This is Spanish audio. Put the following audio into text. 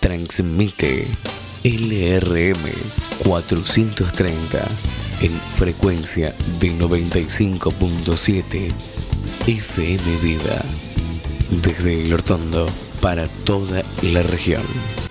Transmite LRM 430 en frecuencia de 95.7 FM Vida. Desde El Hortondo para toda la región.